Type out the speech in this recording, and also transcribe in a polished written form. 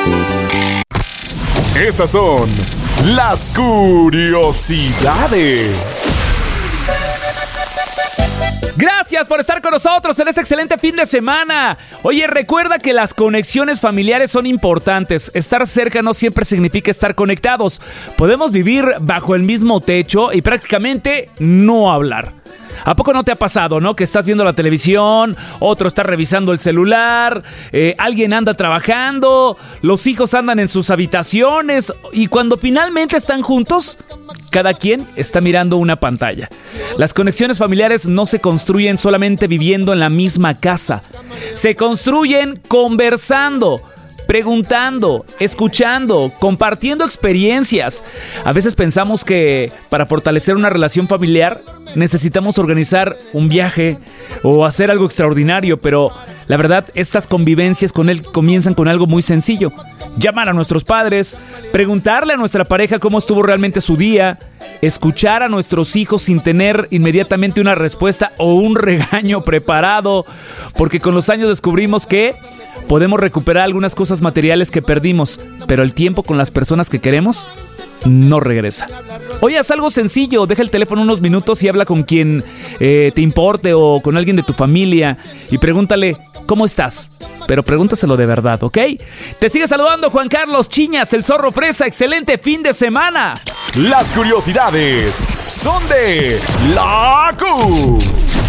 Estas son las curiosidades. Gracias por estar con nosotros en este excelente fin de semana. Oye, recuerda que las conexiones familiares son importantes. Estar cerca no siempre significa estar conectados. Podemos vivir bajo el mismo techo y prácticamente no hablar. ¿A poco no te ha pasado, no? Que estás viendo la televisión, otro está revisando el celular, alguien anda trabajando, los hijos andan en sus habitaciones y cuando finalmente están juntos, cada quien está mirando una pantalla. Las conexiones familiares no se construyen solamente viviendo en la misma casa. Se construyen conversando, preguntando, escuchando, compartiendo experiencias. A veces pensamos que para fortalecer una relación familiar necesitamos organizar un viaje o hacer algo extraordinario, pero la verdad, estas convivencias con él comienzan con algo muy sencillo. Llamar a nuestros padres, preguntarle a nuestra pareja cómo estuvo realmente su día, escuchar a nuestros hijos sin tener inmediatamente una respuesta o un regaño preparado, porque con los años descubrimos que podemos recuperar algunas cosas materiales que perdimos, pero el tiempo con las personas que queremos no regresa. Oye, haz algo sencillo, deja el teléfono unos minutos y habla con quien te importe o con alguien de tu familia y pregúntale, ¿cómo estás? Pero pregúntaselo de verdad, ¿ok? Te sigue saludando Juan Carlos Chiñas, el Zorro Fresa. ¡Excelente fin de semana! Las curiosidades son de la Q.